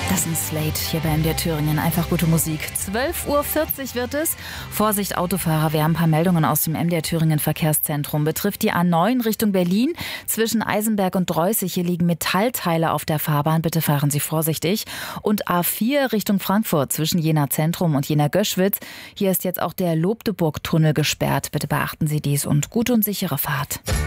Das ist Slate hier bei MDR Thüringen. Einfach gute Musik. 12:40 Uhr wird es. Vorsicht Autofahrer, wir haben ein paar Meldungen aus dem MDR Thüringen Verkehrszentrum. Betrifft die A9 Richtung Berlin. Zwischen Eisenberg und Dreußig, hier liegen Metallteile auf der Fahrbahn. Bitte fahren Sie vorsichtig. Und A4 Richtung Frankfurt zwischen Jena Zentrum und Jena Göschwitz. Hier ist jetzt auch der Lobdeburg-Tunnel gesperrt. Bitte beachten Sie dies und gute und sichere Fahrt.